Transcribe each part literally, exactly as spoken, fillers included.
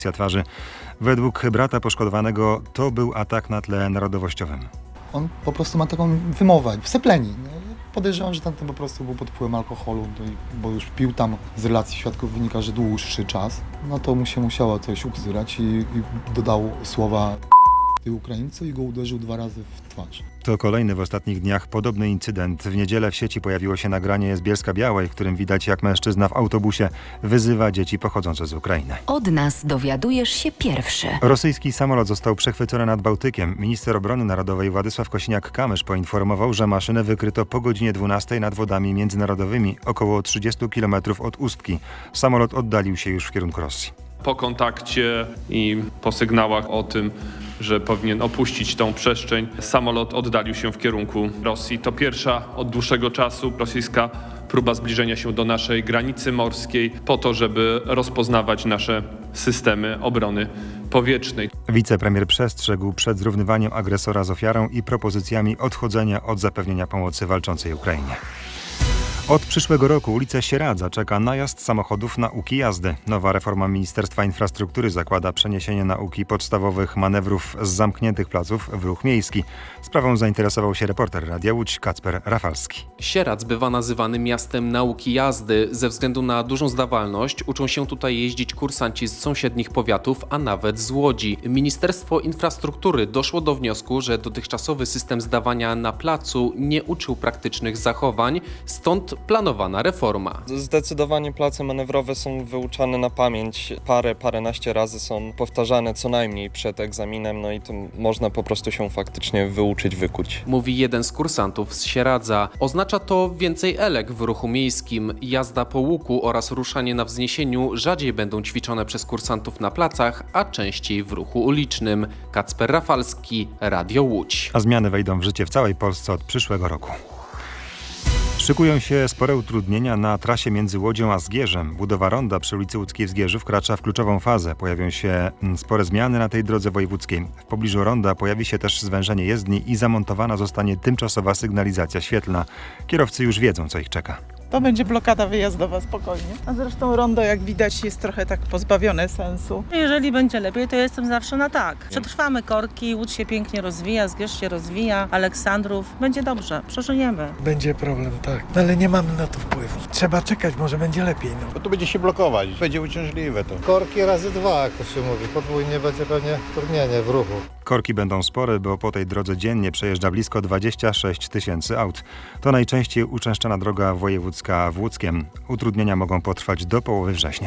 twarzy. Według brata poszkodowanego to był atak na tle narodowościowym. On po prostu ma taką wymowę, wsepleni. Podejrzewam, że tamten po prostu był pod wpływem alkoholu, bo już pił tam, z relacji świadków wynika, że dłuższy czas. No to mu się musiało coś ubzdyrać i, i dodał słowa Ukraińcy i go uderzył dwa razy w twarz. To kolejny w ostatnich dniach podobny incydent. W niedzielę w sieci pojawiło się nagranie z Bielska-Białej, w którym widać, jak mężczyzna w autobusie wyzywa dzieci pochodzące z Ukrainy. Od nas dowiadujesz się pierwszy. Rosyjski samolot został przechwycony nad Bałtykiem. Minister Obrony Narodowej Władysław Kosiniak-Kamysz poinformował, że maszynę wykryto po godzinie dwunastej nad wodami międzynarodowymi, około trzydziestu kilometrów od Ustki. Samolot oddalił się już w kierunku Rosji. Po kontakcie i po sygnałach o tym, że powinien opuścić tą przestrzeń, samolot oddalił się w kierunku Rosji. To pierwsza od dłuższego czasu rosyjska próba zbliżenia się do naszej granicy morskiej po to, żeby rozpoznawać nasze systemy obrony powietrznej. Wicepremier przestrzegł przed zrównywaniem agresora z ofiarą i propozycjami odchodzenia od zapewnienia pomocy walczącej Ukrainie. Od przyszłego roku ulica Sieradza czeka najazd samochodów nauki jazdy. Nowa reforma Ministerstwa Infrastruktury zakłada przeniesienie nauki podstawowych manewrów z zamkniętych placów w ruch miejski. Sprawą zainteresował się reporter Radia Łódź Kacper Rafalski. Sieradz bywa nazywany miastem nauki jazdy. Ze względu na dużą zdawalność uczą się tutaj jeździć kursanci z sąsiednich powiatów, a nawet z Łodzi. Ministerstwo Infrastruktury doszło do wniosku, że dotychczasowy system zdawania na placu nie uczył praktycznych zachowań, stąd planowana reforma. Zdecydowanie place manewrowe są wyuczane na pamięć. Parę, paręnaście razy są powtarzane co najmniej przed egzaminem, no i to można po prostu się faktycznie wyuczyć, wykuć. Mówi jeden z kursantów z Sieradza. Oznacza to więcej elek w ruchu miejskim. Jazda po łuku oraz ruszanie na wzniesieniu rzadziej będą ćwiczone przez kursantów na placach, a częściej w ruchu ulicznym. Kacper Rafalski, Radio Łódź. A zmiany wejdą w życie w całej Polsce od przyszłego roku. Szykują się spore utrudnienia na trasie między Łodzią a Zgierzem. Budowa ronda przy ulicy Łódzkiej w Zgierzu wkracza w kluczową fazę. Pojawią się spore zmiany na tej drodze wojewódzkiej. W pobliżu ronda pojawi się też zwężenie jezdni i zamontowana zostanie tymczasowa sygnalizacja świetlna. Kierowcy już wiedzą, co ich czeka. To będzie blokada wyjazdowa spokojnie. A zresztą rondo, jak widać, jest trochę tak pozbawione sensu. Jeżeli będzie lepiej, to jestem zawsze na tak. Przetrwamy korki, Łódź się pięknie rozwija, Zgierz się rozwija, Aleksandrów. Będzie dobrze, przeżyjemy. Będzie problem, tak. No ale nie mamy na to wpływu. Trzeba czekać, może będzie lepiej. No. Bo tu będzie się blokować, będzie uciążliwe to. Korki razy dwa, jak to się mówi. Podwójnie będzie pewnie utrudnienie w ruchu. Korki będą spore, bo po tej drodze dziennie przejeżdża blisko dwadzieścia sześć tysięcy aut. To najczęściej uczęszczana droga wojewódzka w Łódzkiem. Utrudnienia mogą potrwać do połowy września.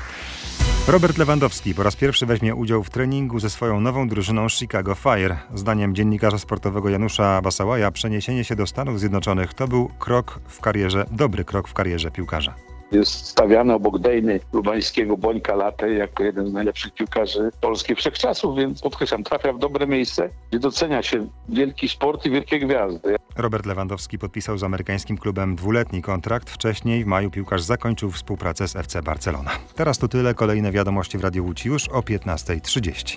Robert Lewandowski po raz pierwszy weźmie udział w treningu ze swoją nową drużyną Chicago Fire. Zdaniem dziennikarza sportowego Janusza Basałaja przeniesienie się do Stanów Zjednoczonych to był krok w karierze, dobry krok w karierze piłkarza. Jest stawiany obok Dejny Lubańskiego, Bońka Latej jako jeden z najlepszych piłkarzy polskich wszechczasów, więc podkreślam, trafia w dobre miejsce, gdzie docenia się wielki sport i wielkie gwiazdy. Robert Lewandowski podpisał z amerykańskim klubem dwuletni kontrakt. Wcześniej w maju piłkarz zakończył współpracę z F C Barcelona. Teraz to tyle. Kolejne wiadomości w Radiu Łódź już o piętnasta trzydzieści.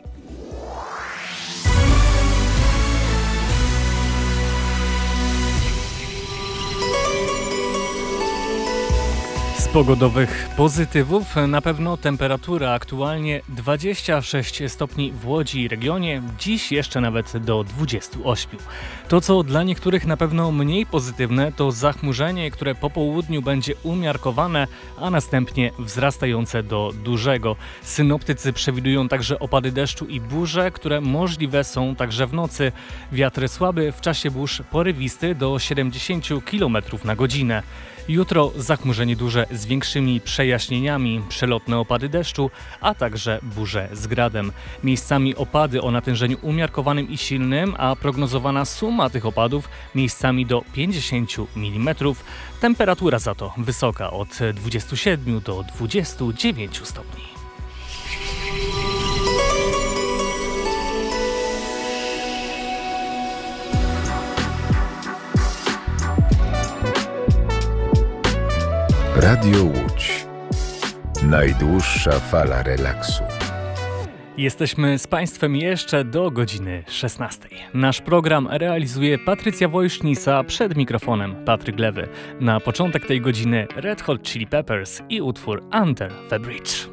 Z pogodowych pozytywów na pewno temperatura aktualnie dwadzieścia sześć stopni w Łodzi i regionie, dziś jeszcze nawet do dwudziestu ośmiu. To, co dla niektórych na pewno mniej pozytywne, to zachmurzenie, które po południu będzie umiarkowane, a następnie wzrastające do dużego. Synoptycy przewidują także opady deszczu i burze, które możliwe są także w nocy. Wiatr słaby, w czasie burz porywisty do siedemdziesięciu kilometrów na godzinę. Jutro zachmurzenie duże z większymi przejaśnieniami, przelotne opady deszczu, a także burze z gradem. Miejscami opady o natężeniu umiarkowanym i silnym, a prognozowana suma tych opadów miejscami do pięćdziesięciu milimetrów. Temperatura za to wysoka od dwudziestu siedmiu do dwudziestu dziewięciu stopni. Radio Łódź. Najdłuższa fala relaksu. Jesteśmy z Państwem jeszcze do godziny szesnastej. Nasz program realizuje Patrycja Wojsznica, przed mikrofonem Patryk Lewy. Na początek tej godziny Red Hot Chili Peppers i utwór Under the Bridge.